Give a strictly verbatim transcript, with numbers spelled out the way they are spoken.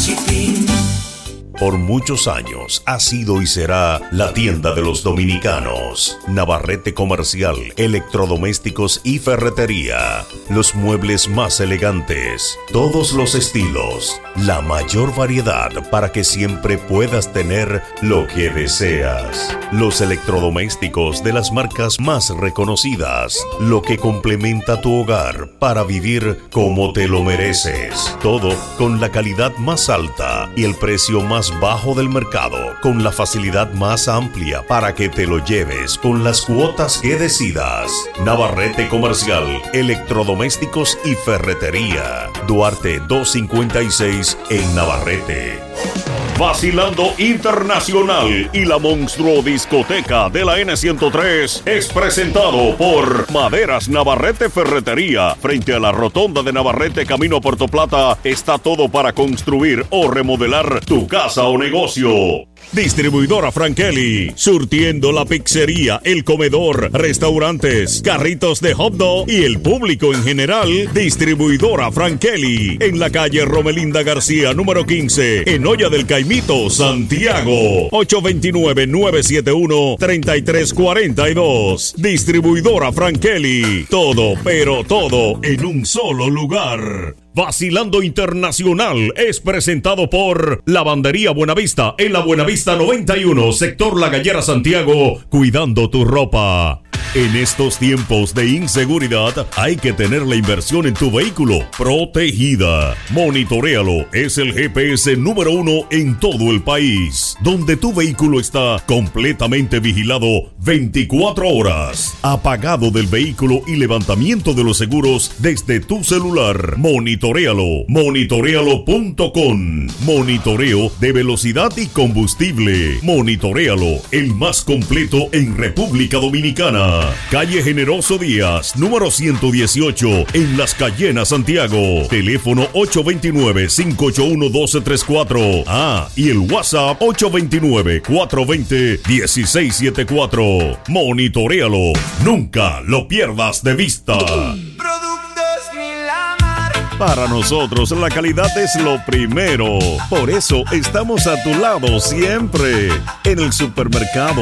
Shipping. Por muchos años ha sido y será la tienda de los dominicanos. Navarrete Comercial, electrodomésticos y ferretería. Los muebles más elegantes, todos los estilos, la mayor variedad para que siempre puedas tener lo que deseas. Los electrodomésticos de las marcas más reconocidas, lo que complementa tu hogar para vivir como te lo mereces. Todo con la calidad más alta y el precio más bajo del mercado, con la facilidad más amplia para que te lo lleves con las cuotas que decidas. Navarrete Comercial, electrodomésticos y ferretería. Duarte doscientos cincuenta y seis en Navarrete. Vacilando Internacional y la monstruo discoteca de la N ciento tres es presentado por Maderas Navarrete Ferretería. Frente a la rotonda de Navarrete, camino a Puerto Plata, está todo para construir o remodelar tu casa o negocio. Distribuidora Frankeli, surtiendo la pizzería, el comedor, restaurantes, carritos de hot dog y el público en general. Distribuidora Frankeli, en la calle Romelinda García, número quince, en Olla del Caimito, Santiago. ocho dos nueve, nueve siete uno, tres tres cuatro dos. Distribuidora Frankeli, todo, pero todo en un solo lugar. Vacilando Internacional es presentado por Lavandería Buenavista en la Buenavista noventa y uno, sector La Gallera, Santiago, cuidando tu ropa. En estos tiempos de inseguridad hay que tener la inversión en tu vehículo protegida. Monitoréalo, es el G P S número uno en todo el país, donde tu vehículo está completamente vigilado veinticuatro horas, apagado del vehículo y levantamiento de los seguros desde tu celular. Monitoréalo, monitoréalo punto com. Monitoreo de velocidad y combustible. Monitoréalo, el más completo en República Dominicana. Calle Generoso Díaz, número ciento dieciocho, en Las Cayenas, Santiago. Teléfono ocho dos nueve, cinco ocho uno, uno dos tres cuatro. Ah, y el WhatsApp ocho dos nueve, cuatro dos cero, uno seis siete cuatro. Monitoréalo, nunca lo pierdas de vista. Para nosotros la calidad es lo primero. Por eso estamos a tu lado siempre. En el supermercado,